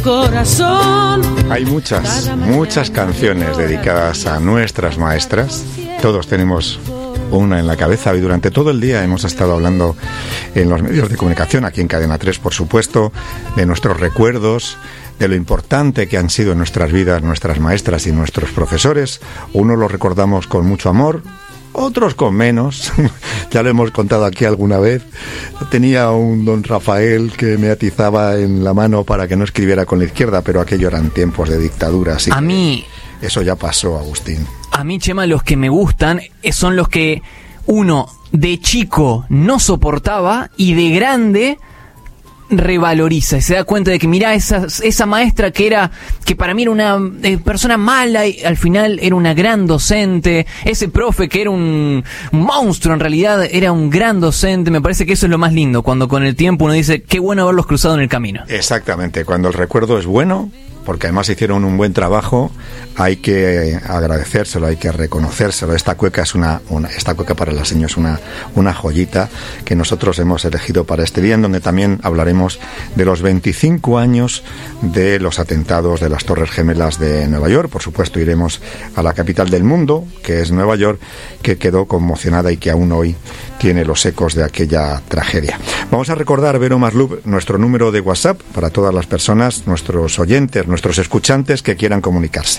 corazón. Hay muchas canciones dedicadas a nuestras maestras. Todos tenemos una en la cabeza y durante todo el día hemos estado hablando en los medios de comunicación, aquí en Cadena 3, por supuesto, de nuestros recuerdos, de lo importante que han sido en nuestras vidas nuestras maestras y nuestros profesores. Unos los recordamos con mucho amor, otros con menos. Ya lo hemos contado aquí alguna vez. Tenía un don Rafael que me atizaba en la mano para que no escribiera con la izquierda, pero aquello eran tiempos de dictadura, así a mí eso ya pasó, Agustín. A mí, Chema, los que me gustan son los que uno de chico no soportaba y de grande revaloriza y se da cuenta de que mirá, esa maestra que para mí era una persona mala y al final era una gran docente, ese profe que era un monstruo en realidad era un gran docente. Me parece que eso es lo más lindo, cuando con el tiempo uno dice qué bueno haberlos cruzado en el camino. Exactamente, cuando el recuerdo es bueno, porque además hicieron un buen trabajo, hay que agradecérselo, hay que reconocérselo. Esta cueca es esta cueca para la señora es una joyita que nosotros hemos elegido para este día, en donde también hablaremos de los 25 años de los atentados de las Torres Gemelas de Nueva York. Por supuesto, iremos a la capital del mundo, que es Nueva York, que quedó conmocionada y que aún hoy tiene los ecos de aquella tragedia. Vamos a recordar, Vero Maslub, nuestro número de WhatsApp para todas las personas, nuestros oyentes, nuestros escuchantes que quieran comunicarse.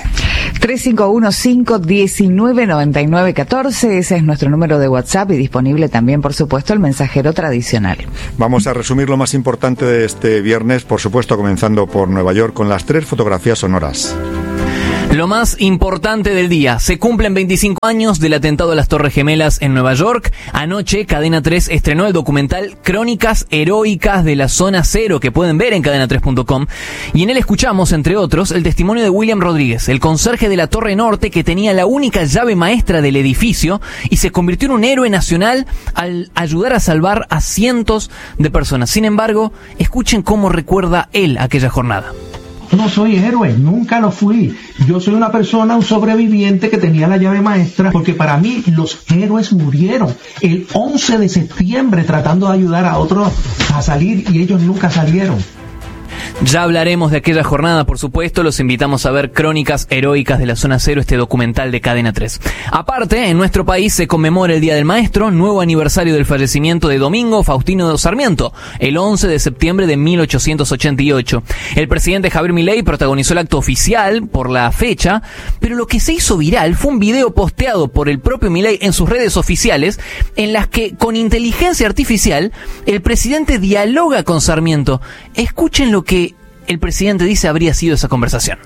3515-199914, ese es nuestro número de WhatsApp y disponible también, por supuesto, el mensajero tradicional. Vamos a resumir lo más importante de este viernes, por supuesto, comenzando por Nueva York con las 3 fotografías sonoras. Lo más importante del día, se cumplen 25 años del atentado a las Torres Gemelas en Nueva York. Anoche, Cadena 3 estrenó el documental Crónicas Heroicas de la Zona Cero, que pueden ver en cadena3.com. Y en él escuchamos, entre otros, el testimonio de William Rodríguez, el conserje de la Torre Norte que tenía la única llave maestra del edificio y se convirtió en un héroe nacional al ayudar a salvar a cientos de personas. Sin embargo, escuchen cómo recuerda él aquella jornada. No soy héroe, nunca lo fui. Yo soy una persona, un sobreviviente que tenía la llave maestra, porque para mí los héroes murieron el 11 de septiembre tratando de ayudar a otros a salir y ellos nunca salieron. Ya hablaremos de aquella jornada, por supuesto. Los invitamos a ver Crónicas Heroicas de la Zona Cero, este documental de Cadena 3. Aparte, en nuestro país se conmemora el Día del Maestro, nuevo aniversario del fallecimiento de Domingo Faustino Sarmiento, el 11 de septiembre de 1888. El presidente Javier Milei protagonizó el acto oficial por la fecha, pero lo que se hizo viral fue un video posteado por el propio Milei en sus redes oficiales, en las que, con inteligencia artificial, el presidente dialoga con Sarmiento. Escuchen lo que el presidente dice habría sido esa conversación.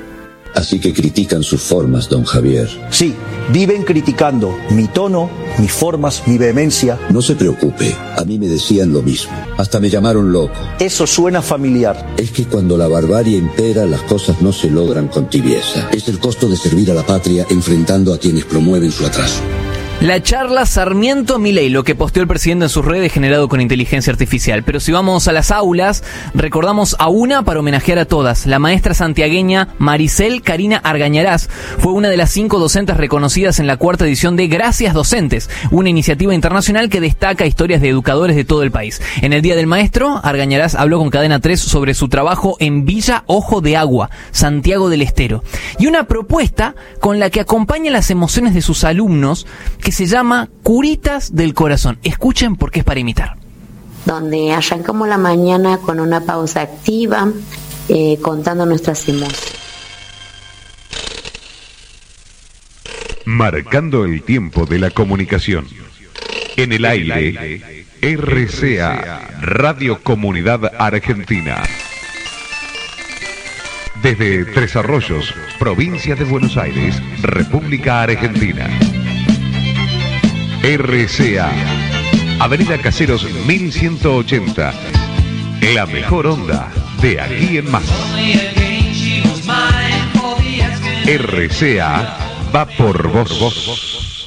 Así que critican sus formas, don Javier. Sí, viven criticando mi tono, mis formas, mi vehemencia. No se preocupe, a mí me decían lo mismo. Hasta me llamaron loco. Eso suena familiar. Es que cuando la barbarie impera, las cosas no se logran con tibieza. Es el costo de servir a la patria enfrentando a quienes promueven su atraso. La charla Sarmiento-Milei, lo que posteó el presidente en sus redes, generado con inteligencia artificial. Pero si vamos a las aulas, recordamos a una para homenajear a todas. La maestra santiagueña Maricel Karina Argañarás fue una de las 5 docentes reconocidas en la 4ª edición de Gracias Docentes, una iniciativa internacional que destaca historias de educadores de todo el país. En el Día del Maestro, Argañarás habló con Cadena 3 sobre su trabajo en Villa Ojo de Agua, Santiago del Estero, y una propuesta con la que acompaña las emociones de sus alumnos, que se llama Curitas del Corazón. Escuchen porque es para imitar. Donde arrancamos la mañana con una pausa activa, contando nuestras emociones. Marcando el tiempo de la comunicación. En el aire, RCA, Radio Comunidad Argentina. Desde Tres Arroyos, provincia de Buenos Aires, República Argentina. RCA, Avenida Caseros 1180, la mejor onda de aquí en más. RCA va por vos.